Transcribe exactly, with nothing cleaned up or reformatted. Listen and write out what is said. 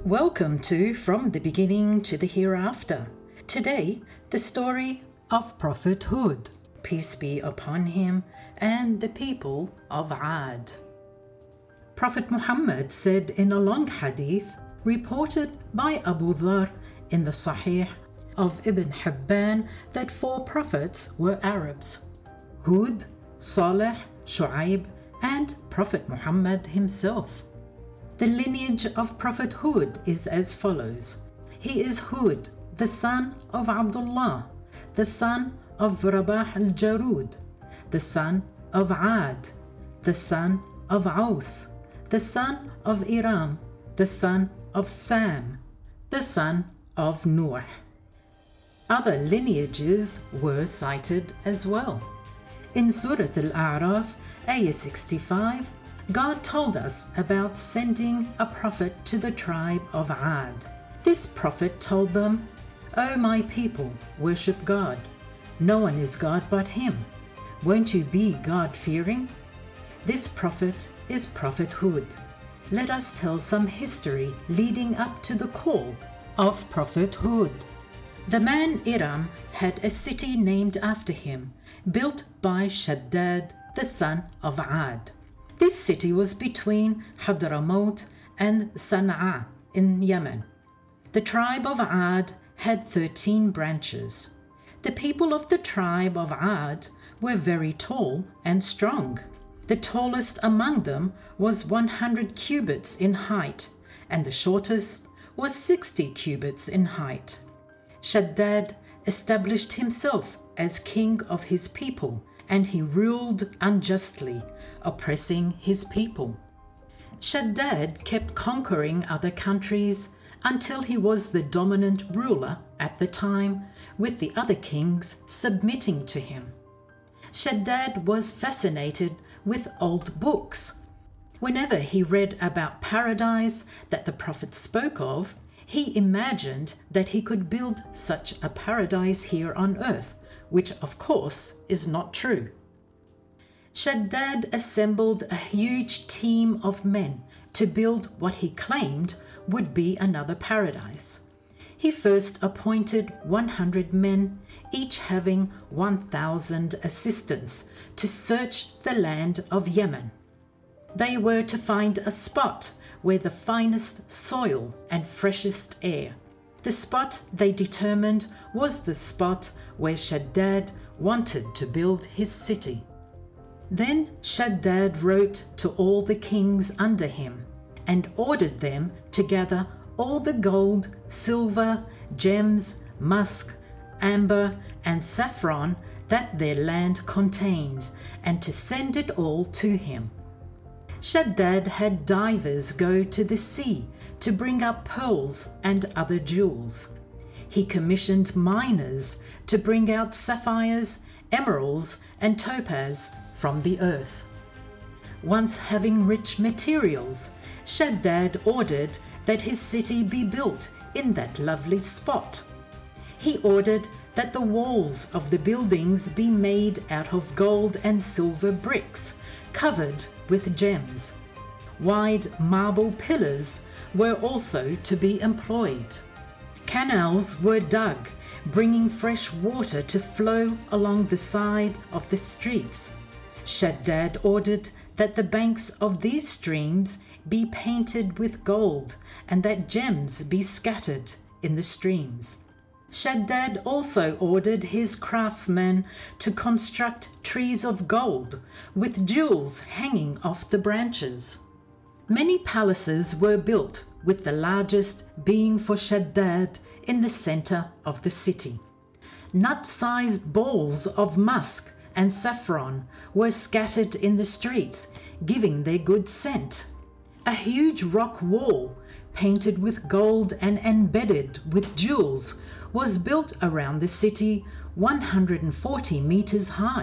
Welcome to From the Beginning to the Hereafter. Today, the story of Prophet Hud, peace be upon him, and the people of Ad. Prophet Muhammad said in a long hadith reported by Abu Dhar in the Sahih of Ibn Hibban that four prophets were Arabs: Hud, Saleh, Shu'aib, and Prophet Muhammad himself. The lineage of Prophet Hud is as follows. He is Hud, the son of Abdullah, the son of Rabah al-Jarud, the son of Ad, the son of Aus, the son of Iram, the son of Sam, the son of Nuh. Other lineages were cited as well. In Surah Al-A'raf, Ayah sixty-five, God told us about sending a prophet to the tribe of Ad. This prophet told them, "O my people, worship God. No one is God but Him. Won't you be God-fearing?" This prophet is Prophet Hud. Let us tell some history leading up to the call of Prophet Hud. The man Iram had a city named after him, built by Shaddad, the son of Ad. This city was between Hadramaut and Sana'a in Yemen. The tribe of Ad had thirteen branches. The people of the tribe of Ad were very tall and strong. The tallest among them was one hundred cubits in height, and the shortest was sixty cubits in height. Shaddad established himself as king of his people, and he ruled unjustly, oppressing his people. Shaddad kept conquering other countries until he was the dominant ruler at the time, with the other kings submitting to him. Shaddad was fascinated with old books. Whenever he read about paradise that the prophet spoke of, he imagined that he could build such a paradise here on earth, which of course is not true. Shaddad assembled a huge team of men to build what he claimed would be another paradise. He first appointed one hundred men, each having one thousand assistants, to search the land of Yemen. They were to find a spot where the finest soil and freshest air. The spot they determined was the spot where Shaddad wanted to build his city. Then Shaddad wrote to all the kings under him and ordered them to gather all the gold, silver, gems, musk, amber, and saffron that their land contained, and to send it all to him. Shaddad had divers go to the sea to bring up pearls and other jewels. He commissioned miners to bring out sapphires, emeralds, and topaz from the earth. Once having rich materials, Shaddad ordered that his city be built in that lovely spot. He ordered that the walls of the buildings be made out of gold and silver bricks, covered with gems. Wide marble pillars were also to be employed. Canals were dug, bringing fresh water to flow along the side of the streets. Shaddad ordered that the banks of these streams be painted with gold and that gems be scattered in the streams. Shaddad also ordered his craftsmen to construct trees of gold with jewels hanging off the branches. Many palaces were built, with the largest being for Shaddad in the center of the city. Nut-sized balls of musk and saffron were scattered in the streets, giving their good scent. A huge rock wall, painted with gold and embedded with jewels, was built around the city, one hundred forty meters high.